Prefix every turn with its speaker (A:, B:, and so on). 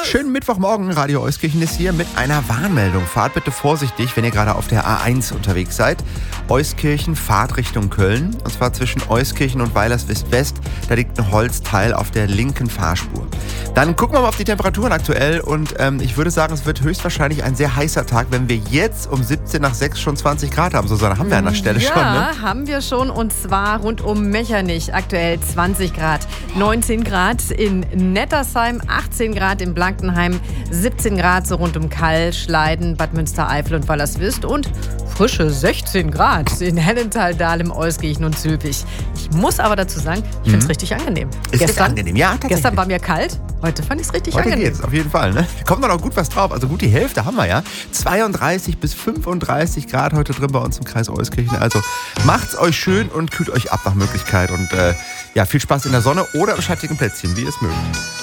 A: Schönen Mittwochmorgen, Radio Euskirchen ist hier mit einer Warnmeldung. Fahrt bitte vorsichtig, wenn ihr gerade auf der A1 unterwegs seid. Euskirchen, Fahrt Richtung Köln. Und zwar zwischen Euskirchen und Weilerswist-West. Da liegt ein Holzteil auf der linken Fahrspur. Dann gucken wir mal auf die Temperaturen aktuell. Und ich würde sagen, es wird höchstwahrscheinlich ein sehr heißer Tag, wenn wir jetzt um 17 nach 6 schon 20 Grad haben. Susanne, haben wir an der Stelle schon, ne?
B: Ja, haben wir schon. Und zwar rund um Mechernich. Aktuell 20 Grad. 19 Grad in Nettersheim, 18 Grad in Blankenheim, 17 Grad so rund um Kall, Schleiden, Bad Münstereifel und Wallerswist und frische 16 Grad in Hellental, Dahlem, Euskirchen und Zülpich. Ich muss aber dazu sagen, ich finde es richtig angenehm.
A: Ist angenehm, ja, tatsächlich.
B: Gestern war mir kalt, heute fand ich es richtig
A: Heute
B: angenehm.
A: geht's, auf jeden Fall. Ne? Kommt noch gut was drauf. Also gut die Hälfte haben wir ja. 32 bis 35 Grad heute drin bei uns im Kreis Euskirchen. Also macht's euch schön und kühlt euch ab nach Möglichkeit. Und viel Spaß in der Sonne oder im schattigen Plätzchen, wie ihr es mögt.